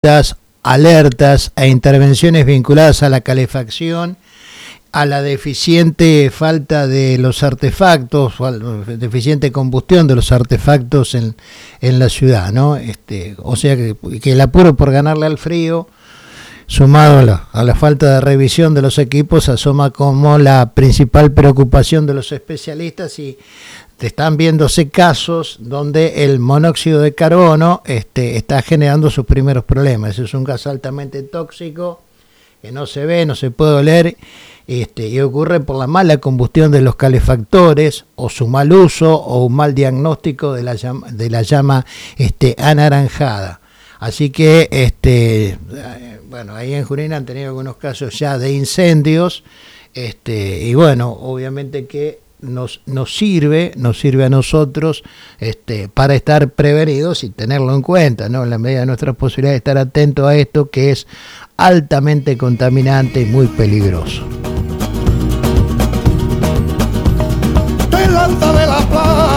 alertas e intervenciones vinculadas a la calefacción, a la deficiente falta de los artefactos, o a la deficiente combustión de los artefactos en la ciudad, ¿no? O sea que el apuro por ganarle al frío, sumado a la falta de revisión de los equipos, asoma como la principal preocupación de los especialistas, y están viéndose casos donde el monóxido de carbono está generando sus primeros problemas. Es un gas altamente tóxico que no se ve, no se puede oler, y ocurre por la mala combustión de los calefactores, o su mal uso, o un mal diagnóstico de la llama anaranjada. Así que bueno, ahí en Junín han tenido algunos casos ya de incendios, y bueno, obviamente que nos sirve a nosotros para estar prevenidos y tenerlo en cuenta, ¿no? En la medida de nuestras posibilidades, estar atentos a esto que es altamente contaminante y muy peligroso. Delante de la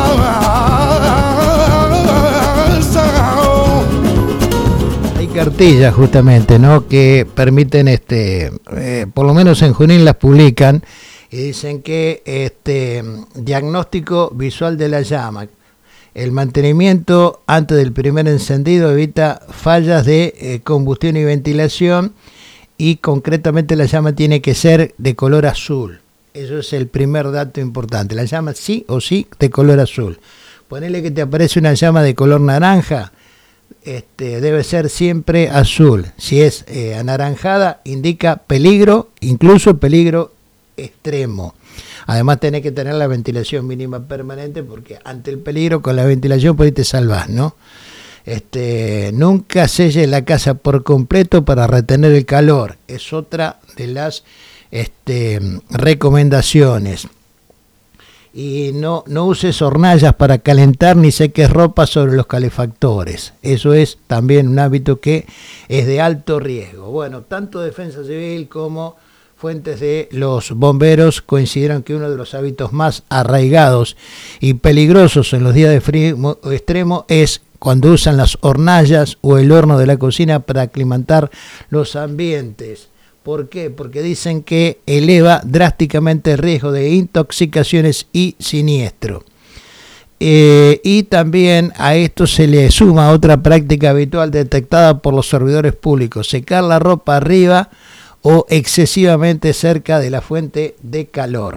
plaza hay cartillas justamente, ¿no? Que permiten, por lo menos en Junín las publican, y dicen que diagnóstico visual de la llama, el mantenimiento antes del primer encendido evita fallas de combustión y ventilación, y concretamente la llama tiene que ser de color azul. Eso es el primer dato importante. La llama sí o sí de color azul. Ponele que te aparece una llama de color naranja, debe ser siempre azul. Si es anaranjada, indica peligro, incluso peligro extremo. Además tenés que tener la ventilación mínima permanente, porque ante el peligro con la ventilación por ahí te salvás, ¿no? Nunca selle la casa por completo para retener el calor. Es otra de las recomendaciones. Y no uses hornallas para calentar ni seques ropa sobre los calefactores. Eso es también un hábito que es de alto riesgo. Bueno, tanto Defensa Civil como fuentes de los bomberos coincidieron que uno de los hábitos más arraigados y peligrosos en los días de frío extremo es cuando usan las hornallas o el horno de la cocina para aclimatar los ambientes. ¿Por qué? Porque dicen que eleva drásticamente el riesgo de intoxicaciones y siniestro. Y también a esto se le suma otra práctica habitual detectada por los servidores públicos: secar la ropa arriba o excesivamente cerca de la fuente de calor.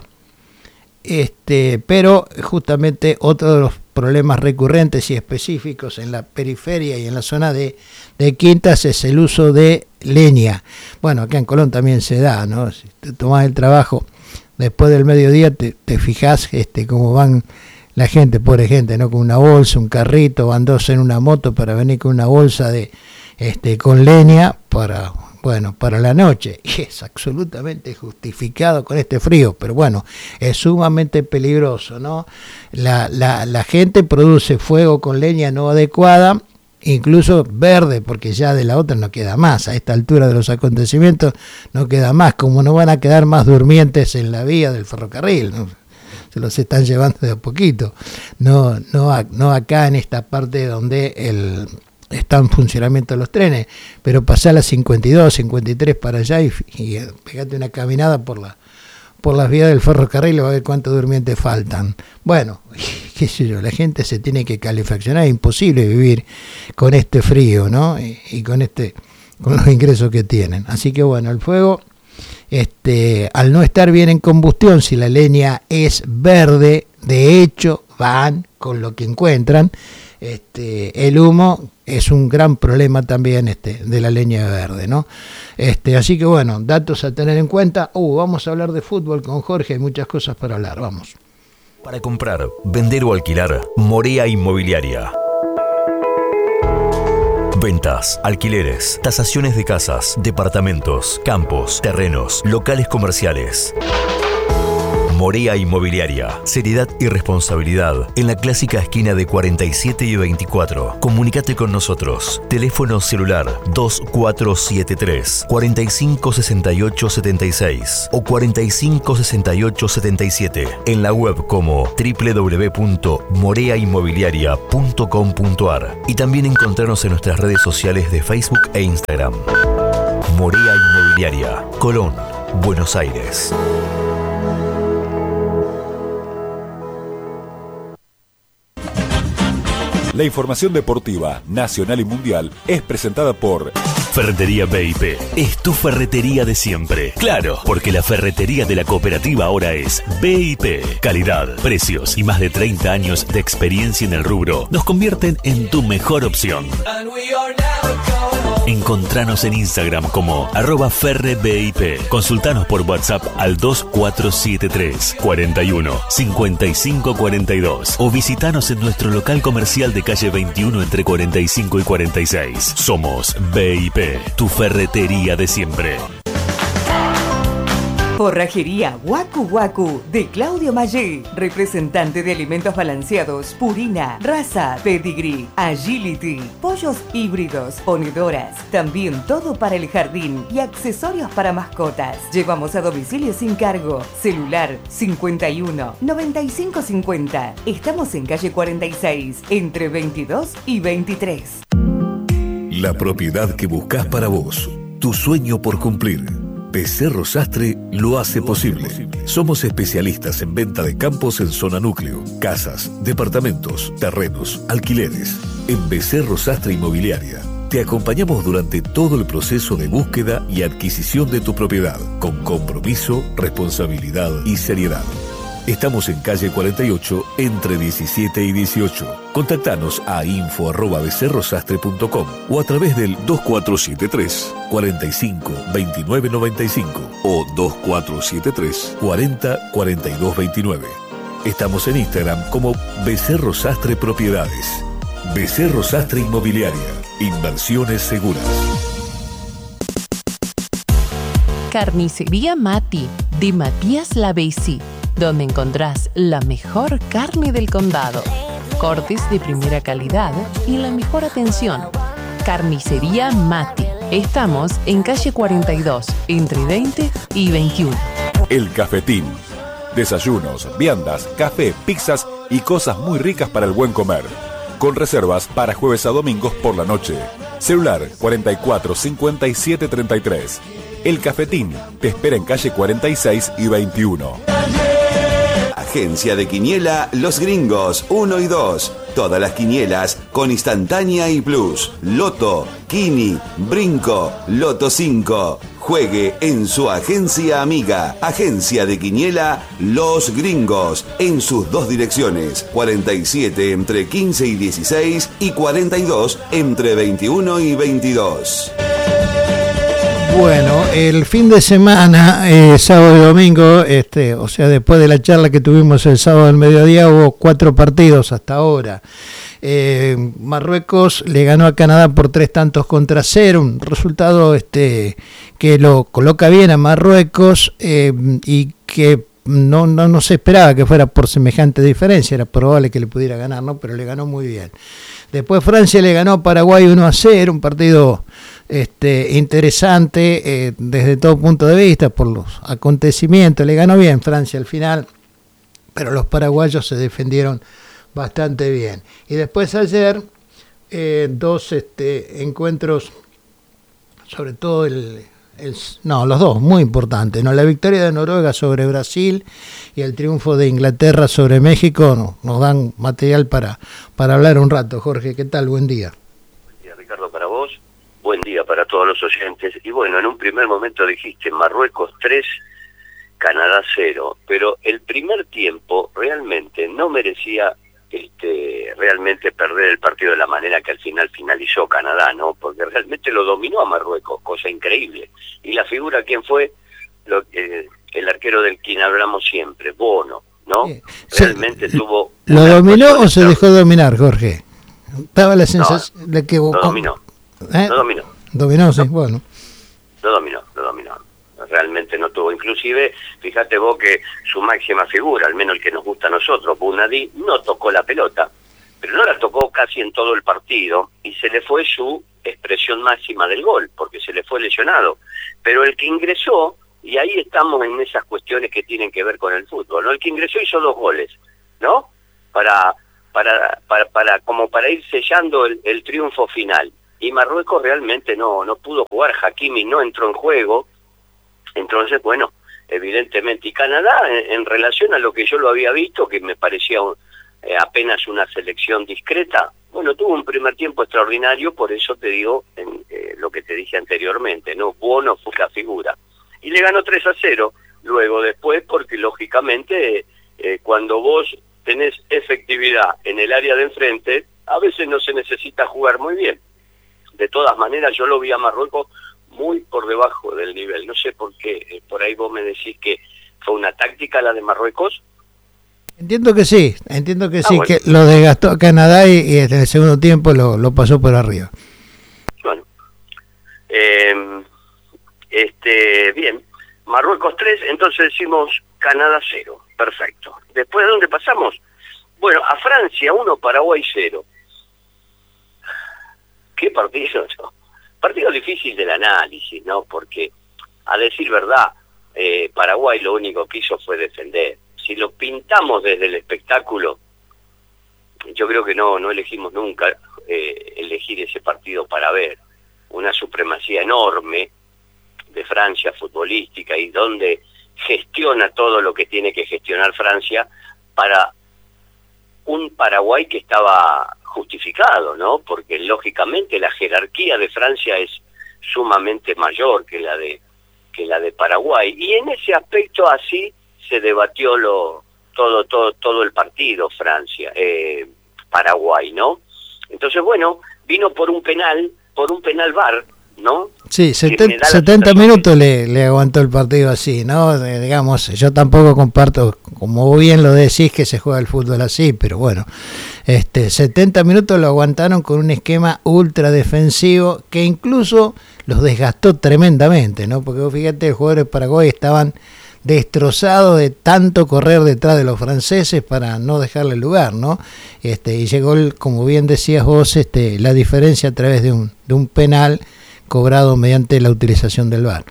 Pero justamente otro de los problemas recurrentes y específicos en la periferia y en la zona de Quintas es el uso de leña. Bueno, acá en Colón también se da, ¿no? Si te tomás el trabajo después del mediodía, te fijás cómo van la gente, pobre gente, ¿no? Con una bolsa, un carrito, van dos en una moto para venir con una bolsa con leña para la noche, y es absolutamente justificado con este frío, pero bueno, es sumamente peligroso, ¿no? La gente produce fuego con leña no adecuada, incluso verde, porque ya de la otra no queda más. A esta altura de los acontecimientos no queda más, como no van a quedar más durmientes en la vía del ferrocarril, ¿no? Se los están llevando de a poquito, no acá en esta parte donde está en funcionamiento los trenes, pero pasá las 52, 53 para allá y pegate una caminada por las vías del ferrocarril y va a ver cuántos durmientes faltan. Bueno, qué sé yo, la gente se tiene que calefaccionar, es imposible vivir con este frío, ¿no? Y con los ingresos que tienen. Así que bueno, el fuego, al no estar bien en combustión, si la leña es verde, de hecho van con lo que encuentran. El humo es un gran problema también de la leña verde, ¿no? Así que bueno, datos a tener en cuenta. Vamos a hablar de fútbol con Jorge, hay muchas cosas para hablar, vamos. Para comprar, vender o alquilar, Morea Inmobiliaria. Ventas, alquileres, tasaciones de casas, departamentos, campos, terrenos, locales comerciales. Morea Inmobiliaria. Seriedad y responsabilidad en la clásica esquina de 47 y 24. Comunícate con nosotros. Teléfono celular 2473 456876 o 456877. En la web como www.moreainmobiliaria.com.ar y también encontrarnos en nuestras redes sociales de Facebook e Instagram. Morea Inmobiliaria, Colón, Buenos Aires. La información deportiva, nacional y mundial, es presentada por Ferretería BIP. Es tu ferretería de siempre. Claro, porque la ferretería de la cooperativa ahora es BIP. Calidad, precios y más de 30 años de experiencia en el rubro nos convierten en tu mejor opción. Encontranos en Instagram como @ferrebip. Consultanos por WhatsApp al 2473 41 55 42 o visitanos en nuestro local comercial de calle 21 entre 45 y 46. Somos BIP, tu ferretería de siempre. Forrajería Waku Waku de Claudio Maggi, representante de alimentos balanceados, Purina, Raza, Pedigree, Agility, pollos híbridos, ponedoras, también todo para el jardín y accesorios para mascotas. Llevamos a domicilio sin cargo. Celular 51 95 50. Estamos en calle 46, entre 22 y 23. La propiedad que buscas para vos, tu sueño por cumplir. Becerro Sastre lo hace posible. Somos especialistas en venta de campos en zona núcleo, casas, departamentos, terrenos, alquileres. En Becerro Sastre Inmobiliaria te acompañamos durante todo el proceso de búsqueda y adquisición de tu propiedad, con compromiso, responsabilidad y seriedad. Estamos en calle 48, entre 17 y 18. Contactanos a info@becerrosastre.com o a través del 2473 45 29 95 o 2473 40 42 29. Estamos en Instagram como Becerro Sastre Propiedades. Becerro Sastre Inmobiliaria. Inversiones seguras. Carnicería Mati, de Matías Lavesi, donde encontrás la mejor carne del condado, cortes de primera calidad y la mejor atención. Carnicería Mati. Estamos en calle 42, entre 20 y 21. El Cafetín. Desayunos, viandas, café, pizzas y cosas muy ricas para el buen comer. Con reservas para jueves a domingos por la noche. Celular 44 57 33. El Cafetín te espera en calle 46 y 21. Agencia de Quiniela Los Gringos 1 y 2. Todas las quinielas con instantánea y plus. Loto, Kini, Brinco, Loto 5. Juegue en su agencia amiga. Agencia de Quiniela Los Gringos. En sus dos direcciones. 47 entre 15 y 16 y 42 entre 21 y 22. Bueno, el fin de semana, sábado y domingo, o sea, después de la charla que tuvimos el sábado al mediodía, hubo 4 partidos hasta ahora. Marruecos le ganó a Canadá por 3-0, un resultado que lo coloca bien a Marruecos y que no se esperaba que fuera por semejante diferencia, era probable que le pudiera ganar, ¿no? Pero le ganó muy bien. Después Francia le ganó a Paraguay 1-0, un partido interesante desde todo punto de vista por los acontecimientos. Le ganó bien Francia al final, pero los paraguayos se defendieron bastante bien. Y después ayer 2 encuentros, sobre todo los dos muy importantes, ¿no? La victoria de Noruega sobre Brasil y el triunfo de Inglaterra sobre México nos dan material para hablar un rato. Jorge, ¿qué tal? Buen día. Buen día, Ricardo, para vos. Buen día para todos los oyentes. Y bueno, en un primer momento dijiste Marruecos 3, Canadá 0, pero el primer tiempo realmente no merecía realmente perder el partido de la manera que al final finalizó Canadá, ¿no? Porque realmente lo dominó a Marruecos, cosa increíble. Y la figura, ¿quién fue? El arquero del quien hablamos siempre, Bono, ¿no? Realmente tuvo... ¿Lo dominó o se dejó dominar, Jorge? Estaba la sensación de que... Lo dominó. Lo dominó. Dominó, sí, bueno. Lo dominó. realmente no tuvo. Inclusive, fíjate vos que su máxima figura, al menos el que nos gusta a nosotros, Bunadí, no tocó la pelota, pero no la tocó casi en todo el partido, y se le fue su expresión máxima del gol, porque se le fue lesionado. Pero el que ingresó, y ahí estamos en esas cuestiones que tienen que ver con el fútbol, ¿no? El que ingresó hizo 2 goles, ¿no? Para ir sellando el triunfo final. Y Marruecos realmente no pudo jugar, Hakimi no entró en juego. Entonces, bueno, evidentemente, y Canadá, en relación a lo que yo lo había visto, que me parecía apenas una selección discreta, bueno, tuvo un primer tiempo extraordinario, por eso te digo lo que te dije anteriormente, ¿no? Bono fue la figura. Y le ganó 3-0, luego después, porque lógicamente cuando vos tenés efectividad en el área de enfrente, a veces no se necesita jugar muy bien. De todas maneras, yo lo vi a Marruecos muy por debajo del nivel. No sé por qué, por ahí vos me decís que fue una táctica la de Marruecos. Entiendo que sí, bueno. Que lo desgastó a Canadá y en el segundo tiempo lo pasó por arriba. Bueno, bien, Marruecos 3, entonces decimos Canadá 0, perfecto. Después, ¿de dónde pasamos? Bueno, a Francia 1, Paraguay 0. ¿Qué partido? Partido difícil del análisis, ¿no? Porque, a decir verdad, Paraguay lo único que hizo fue defender. Si lo pintamos desde el espectáculo, yo creo que no elegimos nunca elegir ese partido para ver una supremacía enorme de Francia futbolística, y donde gestiona todo lo que tiene que gestionar Francia para un Paraguay que estaba justificado, ¿no? Porque lógicamente la jerarquía de Francia es sumamente mayor que la de Paraguay, y en ese aspecto así se debatió todo el partido Paraguay, ¿no? Entonces, bueno, vino por un penal VAR, ¿no? Sí, 70 minutos le aguantó el partido así, ¿no? Digamos, yo tampoco comparto, como bien lo decís, que se juega el fútbol así, pero bueno, 70 minutos lo aguantaron con un esquema ultra defensivo que incluso los desgastó tremendamente, ¿no? Porque vos fíjate, los jugadores de Paraguay estaban destrozados de tanto correr detrás de los franceses para no dejarle lugar, ¿no? Y llegó, como bien decías vos, la diferencia a través de un penal cobrado mediante la utilización del VAR.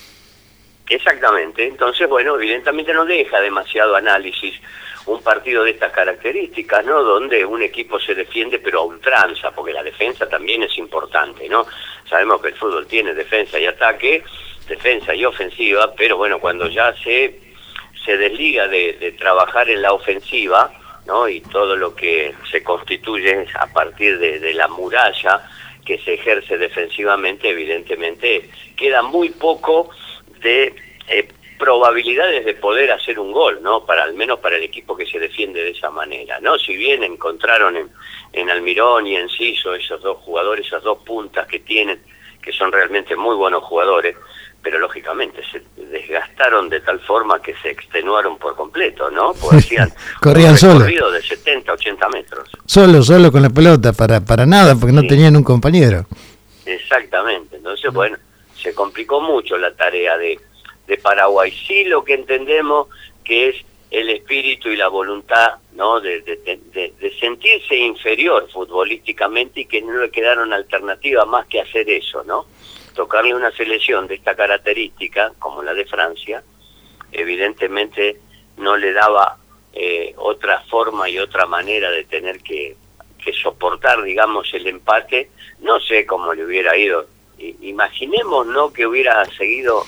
Exactamente. Entonces, bueno, evidentemente no deja demasiado análisis un partido de estas características, ¿no? Donde un equipo se defiende pero a ultranza, porque la defensa también es importante, ¿no? Sabemos que el fútbol tiene defensa y ataque, defensa y ofensiva, pero bueno, cuando ya se desliga de trabajar en la ofensiva, ¿no? Y todo lo que se constituye a partir de la muralla que se ejerce defensivamente, evidentemente queda muy poco de probabilidades de poder hacer un gol, ¿no? Al menos para el equipo que se defiende de esa manera, ¿no? Si bien encontraron en Almirón y en Ciso esos dos jugadores, esas dos puntas que tienen, que son realmente muy buenos jugadores, pero lógicamente se desgastaron de tal forma que se extenuaron por completo, ¿no? Porque hacían corrían un solos, recorrido de 70, 80 metros. Solo con la pelota, para nada, porque no tenían un compañero. Exactamente, entonces bueno, se complicó mucho la tarea de Paraguay. Sí, lo que entendemos que es el espíritu y la voluntad, ¿no? de sentirse inferior futbolísticamente, y que no le quedaron alternativa más que hacer eso, ¿no? Tocarle una selección de esta característica, como la de Francia, evidentemente no le daba otra forma y otra manera de tener que soportar, digamos, el empate. No sé cómo le hubiera ido. Imaginemos, ¿no?, que hubiera seguido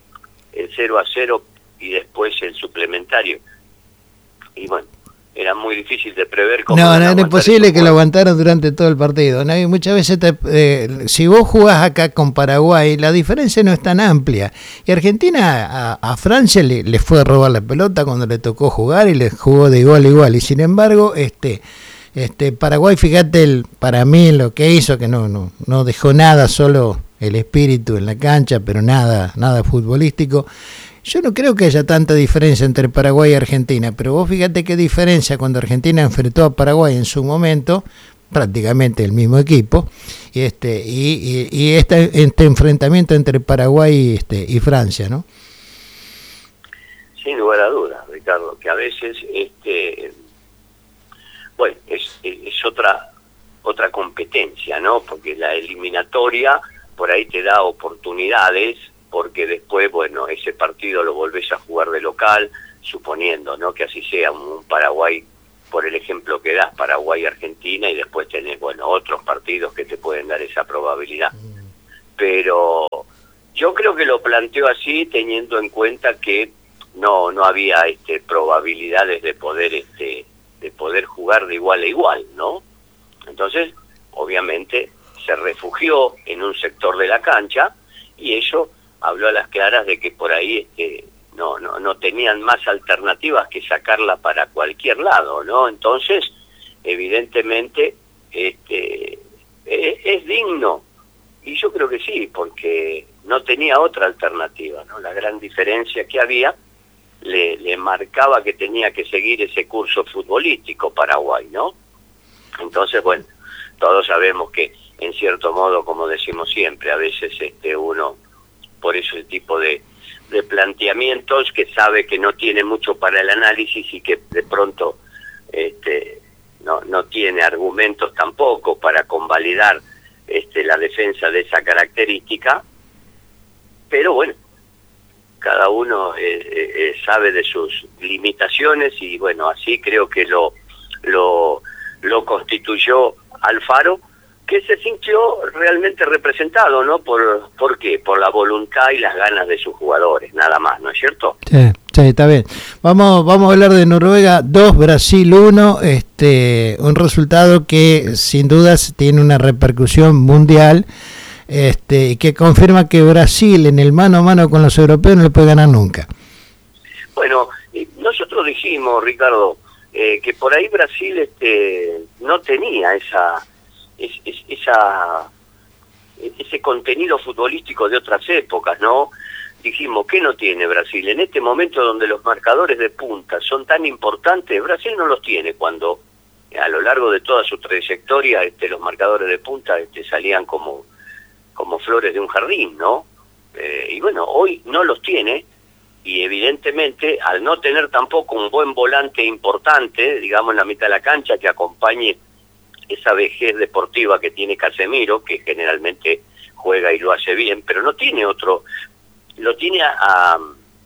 el 0-0 y después el suplementario. Y bueno, era muy difícil de prever cómo... No, era imposible que lo aguantaran durante todo el partido, ¿no? Y muchas veces, si vos jugás acá con Paraguay, la diferencia no es tan amplia. Y Argentina a Francia le fue a robar la pelota cuando le tocó jugar, y le jugó de igual a igual. Y sin embargo, Paraguay, fíjate, para mí lo que hizo, que no dejó nada, solo el espíritu en la cancha, pero nada futbolístico. Yo no creo que haya tanta diferencia entre Paraguay y Argentina, pero vos fíjate qué diferencia cuando Argentina enfrentó a Paraguay en su momento, prácticamente el mismo equipo, y este enfrentamiento entre Paraguay y Francia, ¿no? Sin lugar a dudas, Ricardo, que a veces bueno, es otra competencia, ¿no? Porque la eliminatoria por ahí te da oportunidades, porque después, bueno, ese partido lo volvés a jugar de local, suponiendo, ¿no?, que así sea un Paraguay, por el ejemplo que das, Paraguay-Argentina, y después tenés, bueno, otros partidos que te pueden dar esa probabilidad. Pero yo creo que lo planteo así, teniendo en cuenta que no había probabilidades de poder jugar de igual a igual, ¿no? Entonces, obviamente, se refugió en un sector de la cancha, y eso habló a las claras de que por ahí no tenían más alternativas que sacarla para cualquier lado, ¿no? Entonces, evidentemente, es digno, y yo creo que sí, porque no tenía otra alternativa, ¿no? La gran diferencia que había le marcaba que tenía que seguir ese curso futbolístico Paraguay, ¿no? Entonces, bueno, todos sabemos que, en cierto modo, como decimos siempre, a veces uno, por eso el tipo de planteamientos que sabe que no tiene mucho para el análisis y que de pronto no tiene argumentos tampoco para convalidar la defensa de esa característica, pero bueno, cada uno sabe de sus limitaciones, y bueno, así creo que lo constituyó Alfaro, que se sintió realmente representado, ¿no? ¿Por qué? Por la voluntad y las ganas de sus jugadores, nada más, ¿no es cierto? Sí, está bien. Vamos a hablar de Noruega 2, Brasil 1, un resultado que sin dudas tiene una repercusión mundial, que confirma que Brasil en el mano a mano con los europeos no le puede ganar nunca. Bueno, nosotros dijimos, Ricardo, que por ahí Brasil no tenía ese contenido futbolístico de otras épocas, ¿no? Dijimos, ¿qué no tiene Brasil? En este momento donde los marcadores de punta son tan importantes, Brasil no los tiene, cuando a lo largo de toda su trayectoria los marcadores de punta salían como flores de un jardín, ¿no? Y bueno, hoy no los tiene, y evidentemente al no tener tampoco un buen volante importante, digamos, en la mitad de la cancha, que acompañe esa vejez deportiva que tiene Casemiro, que generalmente juega y lo hace bien, pero no tiene otro, lo tiene a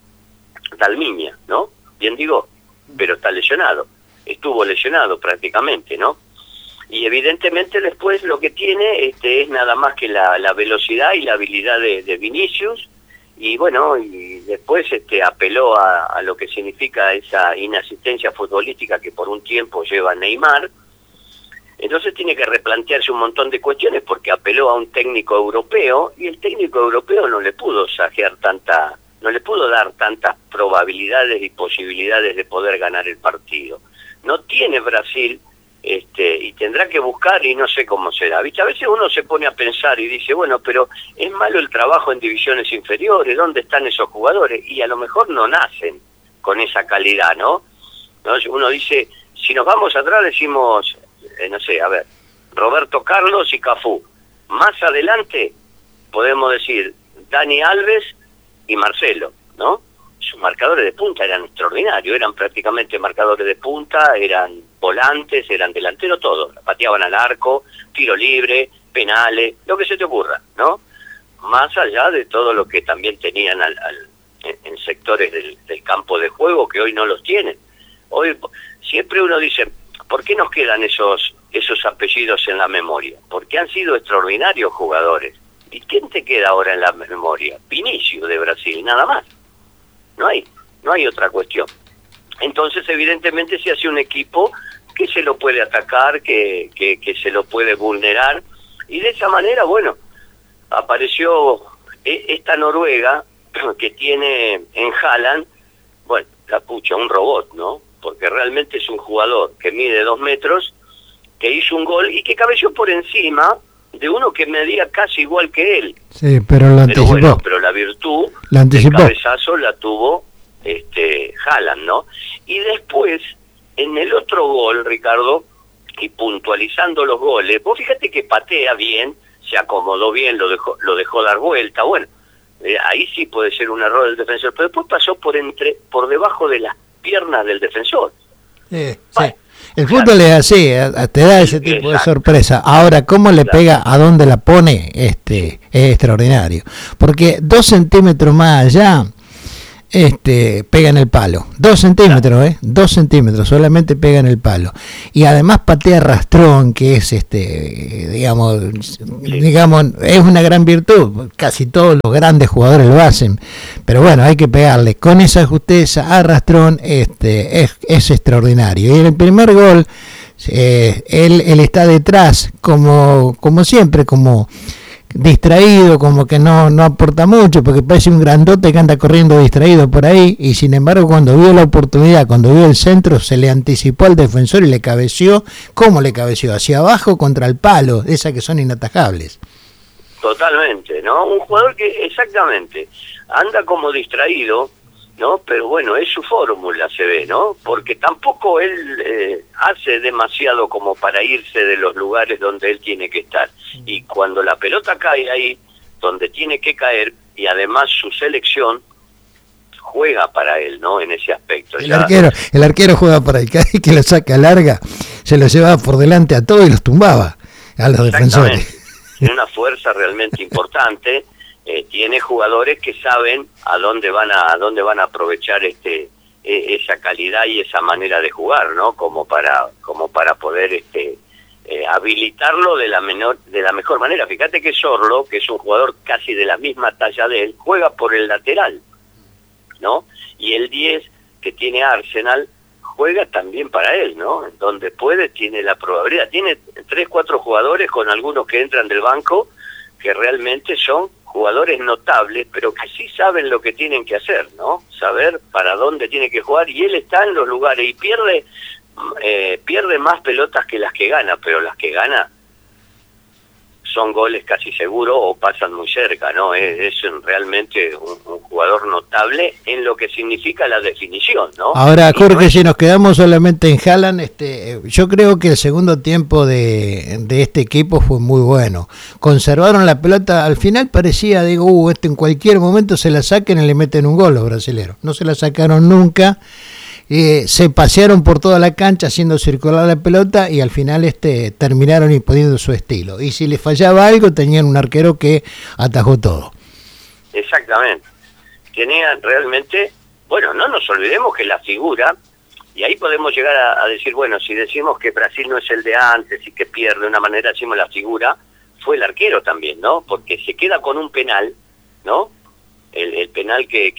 Dalmiña, ¿no? Bien digo, pero está lesionado, estuvo lesionado prácticamente, ¿no? Y evidentemente después lo que tiene es nada más que la velocidad y la habilidad de Vinicius, y bueno, y después apeló a lo que significa esa inasistencia futbolística que por un tiempo lleva Neymar. Entonces tiene que replantearse un montón de cuestiones, porque apeló a un técnico europeo, y el técnico europeo no le pudo no le pudo dar tantas probabilidades y posibilidades de poder ganar el partido. No tiene Brasil, y tendrá que buscar, y no sé cómo será. ¿Viste? A veces uno se pone a pensar y dice, bueno, pero es malo el trabajo en divisiones inferiores, ¿dónde están esos jugadores? Y a lo mejor no nacen con esa calidad, ¿no? Uno dice, si nos vamos atrás decimos, no sé, a ver, Roberto Carlos y Cafú. Más adelante podemos decir Dani Alves y Marcelo, ¿no? Sus marcadores de punta eran extraordinarios, eran prácticamente marcadores de punta, eran volantes, eran delanteros, todos, pateaban al arco, tiro libre, penales, lo que se te ocurra, ¿no? Más allá de todo lo que también tenían en sectores del campo de juego, que hoy no los tienen. Hoy siempre uno dice, ¿por qué nos quedan esos apellidos en la memoria? Porque han sido extraordinarios jugadores. ¿Y quién te queda ahora en la memoria? Vinicius de Brasil, nada más. No hay otra cuestión. Entonces, evidentemente, se hace un equipo que se lo puede atacar, que se lo puede vulnerar, y de esa manera, bueno, apareció esta Noruega que tiene en Haaland, bueno, capucha, un robot, ¿no? Porque realmente es un jugador que mide 2 metros, que hizo un gol y que cabeceó por encima de uno que medía casi igual que él. Sí, pero lo anticipó. Bueno, pero la virtud del cabezazo la tuvo Haaland, ¿no? Y después, en el otro gol, Ricardo, y puntualizando los goles, vos fíjate que patea bien, se acomodó bien, lo dejó dar vuelta, bueno, ahí sí puede ser un error del defensor, pero después pasó por debajo de las piernas del defensor. Sí. El fútbol es así, te da ese tipo de sorpresa. Ahora, cómo le pega, a dónde la pone, es extraordinario. Porque 2 centímetros más allá, pega en el palo. 2 centímetros, 2 centímetros, solamente pega en el palo. Y además patea rastrón, que es, digamos, es una gran virtud. Casi todos los grandes jugadores lo hacen. Pero bueno, hay que pegarle. Con esa justeza a rastrón, es extraordinario. Y en el primer gol, él está detrás, como siempre, como distraído, como que no aporta mucho, porque parece un grandote que anda corriendo distraído por ahí, y sin embargo cuando vio la oportunidad, cuando vio el centro, se le anticipó al defensor y le cabeció. ¿Cómo le cabeció? Hacia abajo contra el palo, esas que son inatajables. Totalmente, ¿no? Un jugador que exactamente anda como distraído, ¿no? Pero bueno, es su fórmula, se ve, ¿no? Porque tampoco él hace demasiado como para irse de los lugares donde él tiene que estar. Y cuando la pelota cae ahí, donde tiene que caer, y además su selección juega para él, ¿no? En ese aspecto. El arquero juega para él, cada vez que lo saca larga, se lo llevaba por delante a todos y los tumbaba a los defensores. Tiene una fuerza realmente importante. Tiene jugadores que saben a dónde van a aprovechar esa calidad y esa manera de jugar, ¿no? Como para poder habilitarlo de la mejor manera. Fíjate que Sorlo, que es un jugador casi de la misma talla de él, juega por el lateral, ¿no? Y el 10 que tiene Arsenal juega también para él, ¿no? Donde puede, tiene la probabilidad. Tiene 3-4 jugadores, con algunos que entran del banco, que realmente son jugadores notables, pero que sí saben lo que tienen que hacer, ¿no? Saber para dónde tiene que jugar, y él está en los lugares y pierde más pelotas que las que gana, pero las que gana son goles casi seguros o pasan muy cerca, ¿no? Es realmente un jugador notable en lo que significa la definición, ¿no? Ahora, Jorge, si nos quedamos solamente en Haaland, yo creo que el segundo tiempo de este equipo fue muy bueno. Conservaron la pelota, al final parecía, en cualquier momento se la saquen y le meten un gol los brasileños. No se la sacaron nunca. Se pasearon por toda la cancha haciendo circular la pelota, y al final terminaron imponiendo su estilo. Y si le fallaba algo, tenían un arquero que atajó todo. Exactamente. Tenían realmente, bueno, no nos olvidemos que la figura, y ahí podemos llegar a decir, bueno, si decimos que Brasil no es el de antes y que pierde de una manera, decimos la figura, fue el arquero también, ¿no? Porque se queda con un penal, ¿no? El penal que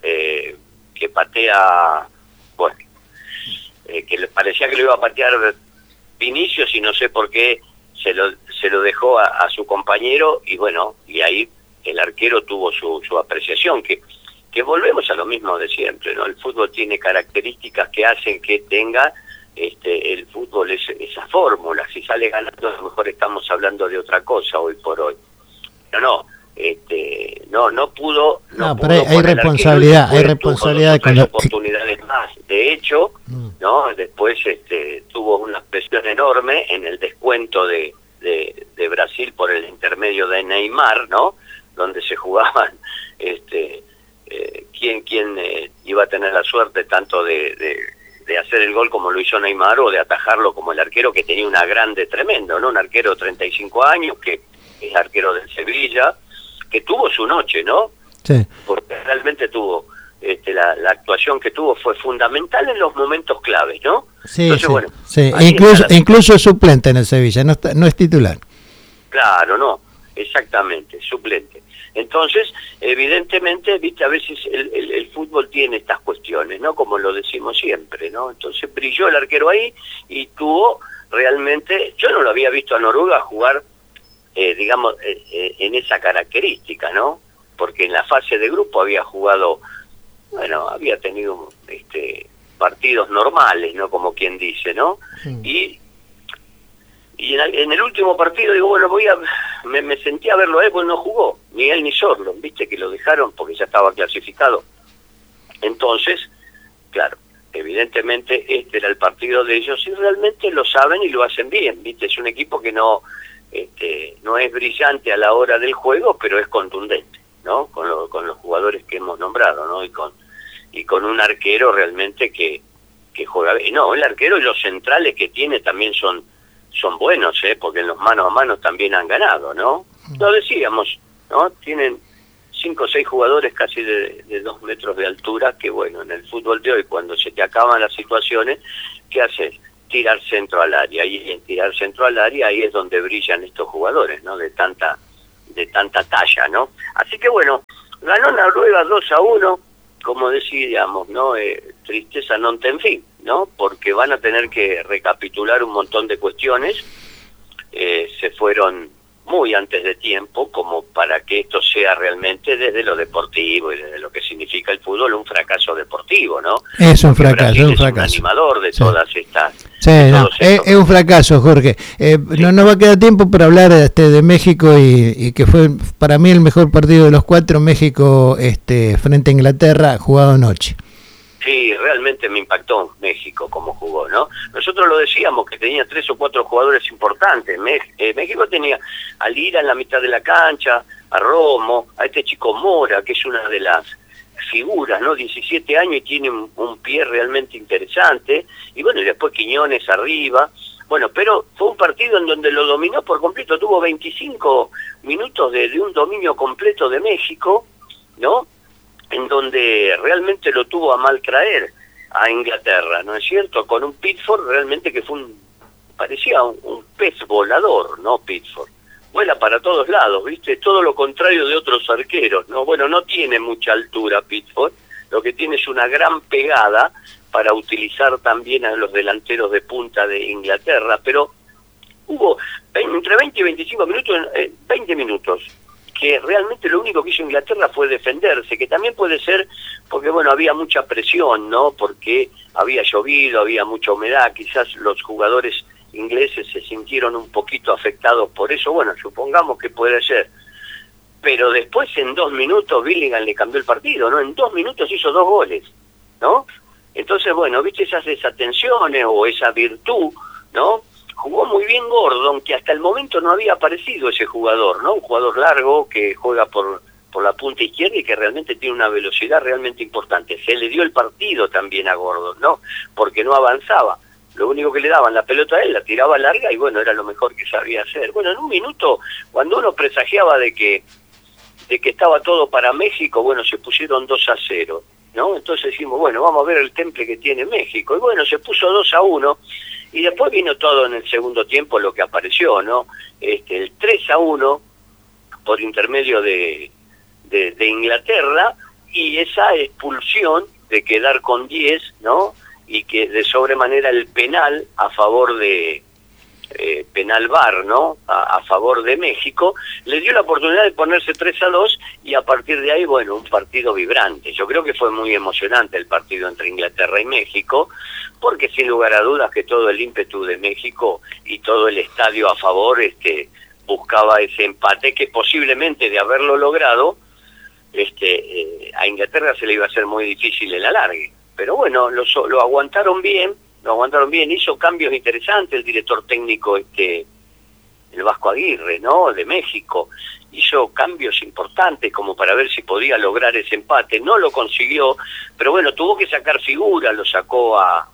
patea... Bueno, que le parecía que lo iba a patear Vinicius, y no sé por qué se lo dejó a su compañero, y bueno, y ahí el arquero tuvo su apreciación, que volvemos a lo mismo de siempre, ¿no? El fútbol tiene características que hacen que tenga el fútbol esa fórmula. Si sale ganando, a lo mejor estamos hablando de otra cosa hoy por hoy. Pero no pudo. No, pero hay responsabilidad, con las oportunidades más. De hecho, ¿no? Después tuvo una presión enorme en el descuento de Brasil por el intermedio de Neymar, ¿no? Donde se jugaban quién iba a tener la suerte tanto de hacer el gol como lo hizo Neymar, o de atajarlo como el arquero, que tenía una grande tremendo, ¿no? Un arquero de 35 años que es arquero del Sevilla, que tuvo su noche, ¿no? Sí. Porque realmente tuvo la actuación que tuvo fue fundamental en los momentos claves, ¿no? Sí, entonces, sí, bueno, sí. Incluso es suplente en el Sevilla, no es titular. Claro, no, exactamente, suplente. Entonces, evidentemente, viste, a veces el fútbol tiene estas cuestiones, ¿no? Como lo decimos siempre, ¿no? Entonces brilló el arquero ahí y tuvo realmente, yo no lo había visto a Noruega jugar, digamos, en esa característica, ¿no? Porque en la fase de grupo había jugado, bueno, había tenido partidos normales, ¿no? Como quien dice, ¿no? Sí. Y en el último partido digo, bueno, me sentí a verlo a él, pues no jugó, ni él ni Sorlo, viste que lo dejaron porque ya estaba clasificado. Entonces, claro, evidentemente este era el partido de ellos y realmente lo saben y lo hacen bien, ¿viste? Es un equipo que no es brillante a la hora del juego, pero es contundente, ¿no? Con los jugadores que hemos nombrado, ¿no? Y con un arquero realmente que juega bien. No, el arquero y los centrales que tiene también son buenos, porque en los manos a manos también han ganado, ¿no? Lo decíamos, ¿no? Tienen 5 o 6 jugadores casi de 2 metros de altura, que bueno, en el fútbol de hoy, cuando se te acaban las situaciones, ¿qué haces? Tirar centro al área, y en tirar centro al área ahí es donde brillan estos jugadores, ¿no? De tanta talla, ¿no? Así que bueno, ganó Noruega 2-1, como decíamos, ¿no? Tristeza non ten fin, ¿no? Porque van a tener que recapitular un montón de cuestiones, se fueron muy antes de tiempo, como para que esto sea realmente desde lo deportivo y desde lo que significa el fútbol un fracaso deportivo, ¿no? Es un fracaso, es un fracaso. Un animador de todas estas... Sí, no, es un fracaso, Jorge. Sí. No va a quedar tiempo para hablar de México y que fue para mí el mejor partido de los 4, México frente a Inglaterra, jugado anoche. Sí, realmente me impactó México como jugó, ¿no? Nosotros lo decíamos que tenía 3 o 4 jugadores importantes. México tenía a Lira en la mitad de la cancha, a Romo, a este chico Mora, que es una de las figuras, ¿no? 17 años y tiene un pie realmente interesante. Y bueno, y después Quiñones arriba. Bueno, pero fue un partido en donde lo dominó por completo. Tuvo 25 minutos de un dominio completo de México, ¿no? En donde realmente lo tuvo a mal traer a Inglaterra, ¿no es cierto? Con un Pickford realmente que parecía un pez volador, ¿no? Pickford vuela para todos lados, ¿viste? Todo lo contrario de otros arqueros, ¿no? Bueno, no tiene mucha altura Pickford, lo que tiene es una gran pegada para utilizar también a los delanteros de punta de Inglaterra, pero hubo entre 20 y 25 minutos, 20 minutos, que realmente lo único que hizo Inglaterra fue defenderse, que también puede ser porque, bueno, había mucha presión, ¿no? Porque había llovido, había mucha humedad, quizás los jugadores ingleses se sintieron un poquito afectados por eso, bueno, supongamos que puede ser. Pero después en 2 minutos Bellingham le cambió el partido, ¿no? En 2 minutos hizo 2 goles, ¿no? Entonces, bueno, viste esas desatenciones o esa virtud, ¿no? Jugó muy bien Gordon, que hasta el momento no había aparecido ese jugador, ¿no? Un jugador largo que juega por la punta izquierda y que realmente tiene una velocidad realmente importante. Se le dio el partido también a Gordon, ¿no? Porque no avanzaba. Lo único que le daban la pelota a él, la tiraba larga y bueno, era lo mejor que sabía hacer. Bueno, en un minuto, cuando uno presagiaba de que estaba todo para México, bueno, se pusieron 2-0, ¿no? Entonces dijimos, bueno, vamos a ver el temple que tiene México. Y bueno, se puso 2-1. Y después vino todo en el segundo tiempo lo que apareció, ¿no? El 3-1 por intermedio de Inglaterra y esa expulsión de quedar con 10, ¿no? Y que de sobremanera el penal a favor de penal VAR, ¿no? A favor de México, le dio la oportunidad de ponerse 3-2 y a partir de ahí, bueno, un partido vibrante. Yo creo que fue muy emocionante el partido entre Inglaterra y México, porque sin lugar a dudas que todo el ímpetu de México y todo el estadio a favor buscaba ese empate que posiblemente de haberlo logrado a Inglaterra se le iba a hacer muy difícil el alargue. Pero bueno, lo aguantaron bien, hizo cambios interesantes el director técnico el Vasco Aguirre, ¿no? De México, hizo cambios importantes como para ver si podía lograr ese empate, no lo consiguió, pero bueno, tuvo que sacar figura, lo sacó al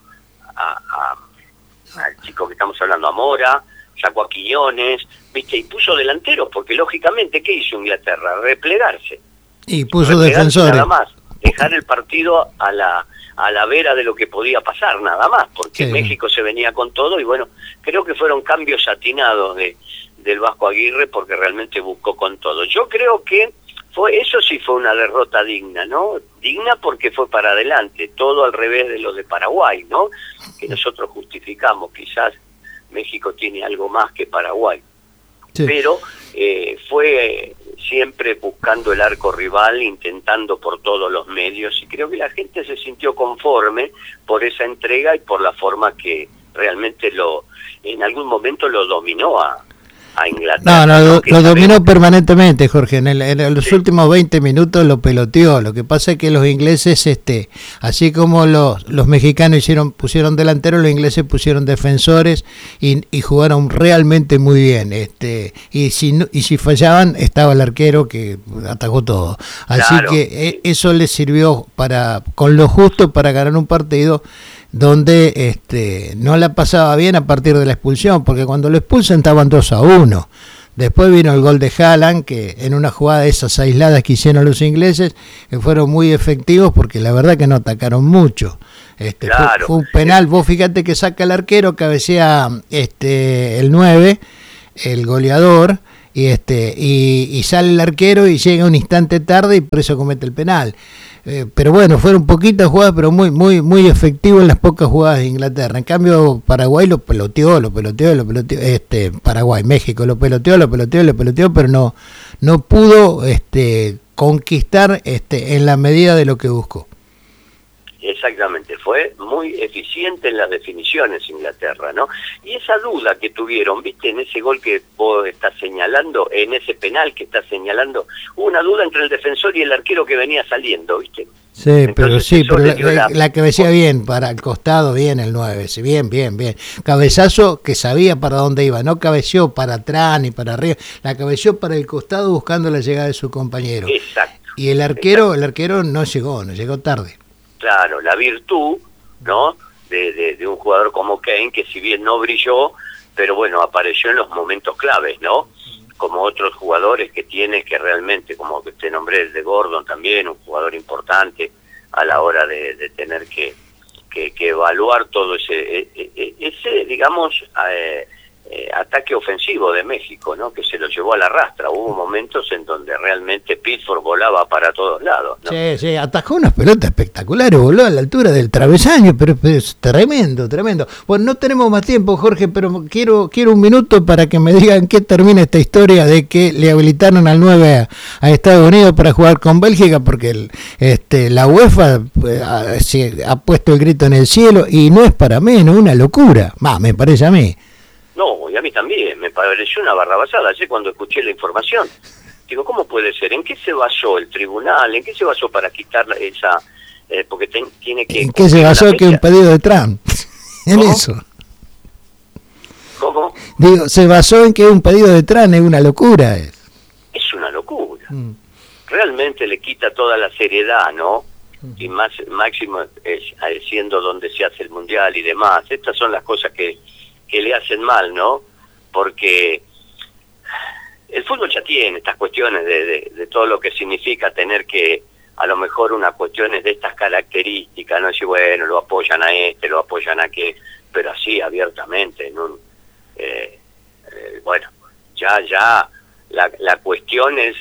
chico que estamos hablando, a Mora, sacó a Quiñones, ¿viste? Y puso delanteros, porque lógicamente, ¿qué hizo Inglaterra? Replegarse. Y puso defensores. Nada más, dejar el partido a la vera de lo que podía pasar, nada más, porque sí. México se venía con todo y bueno, creo que fueron cambios atinados del Vasco Aguirre porque realmente buscó con todo. Yo creo que eso sí fue una derrota digna, ¿no? Digna porque fue para adelante, todo al revés de lo de Paraguay, ¿no? Que nosotros justificamos, quizás México tiene algo más que Paraguay. Sí. Pero fue siempre buscando el arco rival, intentando por todos los medios, y creo que la gente se sintió conforme por esa entrega y por la forma que realmente en algún momento lo dominó a a Inglaterra. No, lo dominó permanentemente, Jorge. En los últimos 20 minutos lo peloteó. Lo que pasa es que los ingleses, así como los mexicanos pusieron delanteros, los ingleses pusieron defensores y jugaron realmente muy bien. Y si fallaban, estaba el arquero que atajó todo. Así que eso les sirvió con lo justo para ganar un partido donde no la pasaba bien a partir de la expulsión, porque cuando lo expulsan estaban 2-1. Después vino el gol de Haaland, que en una jugada de esas aisladas que hicieron los ingleses, que fueron muy efectivos, porque la verdad que no atacaron mucho. Fue un penal. Vos fíjate que saca el arquero, cabecea el 9, el goleador, y sale el arquero y llega un instante tarde y por eso comete el penal. Pero bueno, fueron poquitas jugadas, pero muy muy muy efectivo en las pocas jugadas de Inglaterra. En cambio, Paraguay lo peloteó, México lo peloteó, pero no pudo conquistar en la medida de lo que buscó. Exactamente, fue muy eficiente en las definiciones Inglaterra, ¿no? Y esa duda que tuvieron, viste, en ese gol que vos estás señalando, en ese penal que estás señalando, hubo una duda entre el defensor y el arquero que venía saliendo, viste. Sí, entonces, pero la cabecea bien, para el costado, bien el 9, bien. Cabezazo que sabía para dónde iba, no cabeceó para atrás ni para arriba, la cabeceó para el costado buscando la llegada de su compañero. Exacto. Y el arquero no llegó tarde. Claro, la virtud, ¿no?, de un jugador como Kane, que si bien no brilló, pero bueno, apareció en los momentos claves, ¿no? Como otros jugadores que tiene, que realmente, como te nombré, el de Gordon también, un jugador importante a la hora de tener que evaluar todo ese digamos, ataque ofensivo de México, ¿no?, que se lo llevó a la rastra. Hubo momentos en donde realmente Pickford volaba para todos lados, ¿no? Sí, atajó unas pelotas espectaculares, voló a la altura del travesaño, pero es tremendo. Bueno, no tenemos más tiempo, Jorge, pero quiero un minuto para que me digan qué termina esta historia de que le habilitaron al 9 a Estados Unidos para jugar con Bélgica, porque la UEFA ha puesto el grito en el cielo y no es para menos, una locura, me parece a mí. No, y a mí también, me pareció una barrabasada ayer cuando escuché la información. Digo, ¿cómo puede ser? ¿En qué se basó el tribunal? ¿En qué se basó para quitar esa...? Porque tiene que... ¿En qué se basó que un pedido de Trump? En ¿cómo? Eso. ¿Cómo? Digo, se basó en que un pedido de Trump, es una locura. Es una locura. Realmente le quita toda la seriedad, ¿no? Y máximo siendo donde se hace el mundial y demás. Estas son las cosas que le hacen mal, ¿no? Porque el fútbol ya tiene estas cuestiones de todo lo que significa tener que, a lo mejor, unas cuestiones de estas características, no decir, bueno, lo apoyan a lo apoyan a aquel, pero así abiertamente, ¿no? Bueno, ya la cuestión es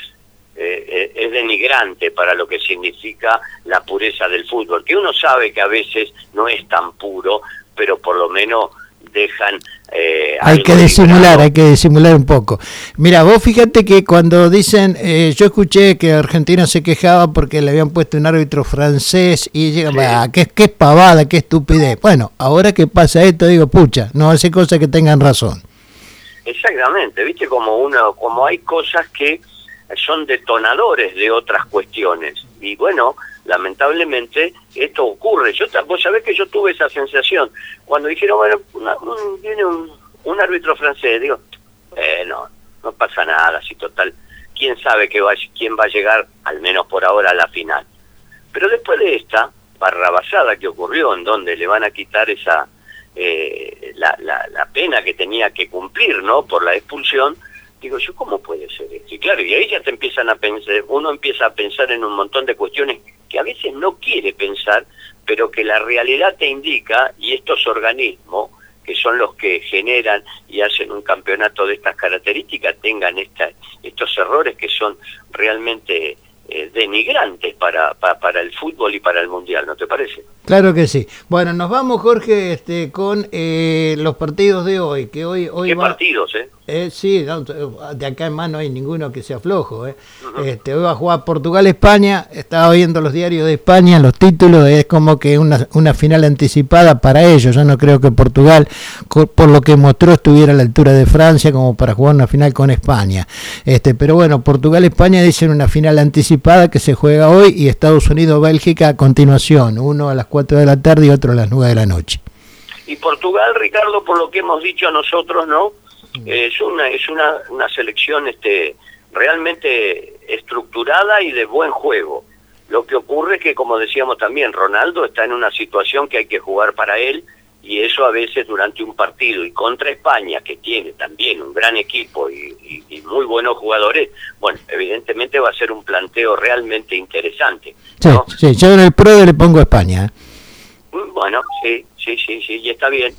denigrante para lo que significa la pureza del fútbol, que uno sabe que a veces no es tan puro, pero por lo menos dejan hay que disimular un poco. Mira, vos fíjate que cuando dicen, yo escuché que Argentina se quejaba porque le habían puesto un árbitro francés y llegan, qué pavada, qué estupidez. Bueno, ahora que pasa esto, digo, pucha, no hace cosas que tengan razón. Exactamente, viste, como hay cosas que son detonadores de otras cuestiones, y bueno, lamentablemente esto ocurre. Vos sabés que yo tuve esa sensación cuando dijeron, bueno, viene un árbitro francés, digo, no pasa nada, si total, quién sabe quién va a llegar, al menos por ahora, a la final. Pero después de esta barrabasada que ocurrió, en donde le van a quitar esa la pena que tenía que cumplir, ¿no?, por la expulsión, digo yo, ¿cómo puede ser esto? Y claro, y ahí ya te empiezan a pensar, uno empieza a pensar en un montón de cuestiones que a veces no quiere pensar, pero que la realidad te indica, y estos organismos, que son los que generan y hacen un campeonato de estas características, tengan estos errores que son realmente denigrantes para el fútbol y para el mundial, ¿no te parece? Claro que sí. Bueno, nos vamos, Jorge, con los partidos de hoy. Que hoy ¿Qué partidos, Sí, no, de acá en más no hay ninguno que sea flojo. Hoy va a jugar Portugal-España, estaba viendo los diarios de España, los títulos, es como que una final anticipada para ellos. Yo no creo que Portugal, por lo que mostró, estuviera a la altura de Francia como para jugar una final con España. Pero bueno, Portugal-España dicen una final anticipada que se juega hoy, y Estados Unidos-Bélgica a continuación, uno a las 4 de la tarde y otro a las 9 de la noche. Y Portugal, Ricardo, por lo que hemos dicho nosotros, ¿no? Es una selección realmente estructurada y de buen juego. Lo que ocurre es que, como decíamos también, Ronaldo está en una situación que hay que jugar para él, y eso a veces durante un partido, y contra España, que tiene también un gran equipo y muy buenos jugadores, bueno, evidentemente va a ser un planteo realmente interesante, ¿no? Sí, yo en el PRO le pongo España. Bueno, sí, y está bien,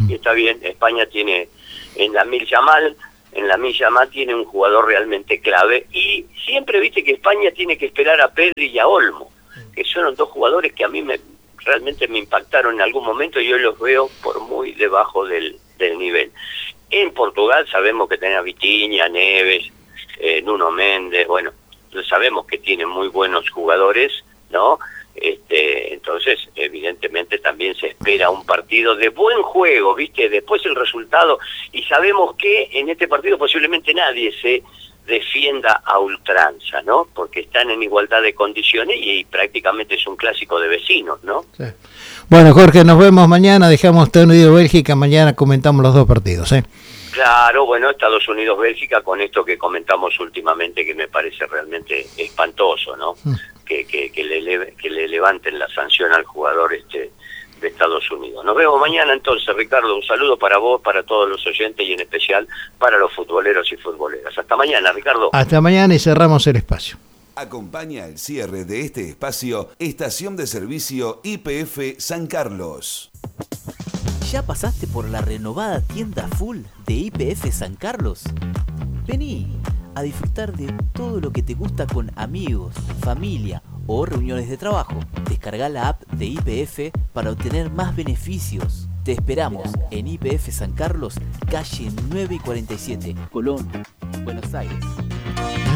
España tiene en la Yamal tiene un jugador realmente clave, y siempre viste que España tiene que esperar a Pedri y a Olmo, que son dos jugadores que a mí realmente me impactaron en algún momento, y yo los veo por muy debajo del nivel. En Portugal sabemos que tiene a Vitinha, Neves, Nuno Méndez, bueno, sabemos que tienen muy buenos jugadores, ¿no? Entonces evidentemente también se espera un partido de buen juego, ¿viste? Después el resultado, y sabemos que en este partido posiblemente nadie se defienda a ultranza, ¿no? Porque están en igualdad de condiciones y prácticamente es un clásico de vecinos, ¿no? Sí. Bueno, Jorge, nos vemos mañana, dejamos Estados Unidos-Bélgica, mañana comentamos los dos partidos, ¿eh? Claro, bueno, Estados Unidos-Bélgica, con esto que comentamos últimamente, que me parece realmente espantoso, ¿no? Que le levanten la sanción al jugador de Estados Unidos. Nos vemos mañana entonces, Ricardo. Un saludo para vos, para todos los oyentes y en especial para los futboleros y futboleras. Hasta mañana, Ricardo. Hasta mañana, y cerramos el espacio. Acompaña el cierre de este espacio Estación de Servicio YPF San Carlos. ¿Ya pasaste por la renovada tienda full de YPF San Carlos? Vení a disfrutar de todo lo que te gusta con amigos, familia o reuniones de trabajo. Descarga la app de YPF para obtener más beneficios. Te esperamos en YPF San Carlos, calle 9 y 47, Colón, Buenos Aires.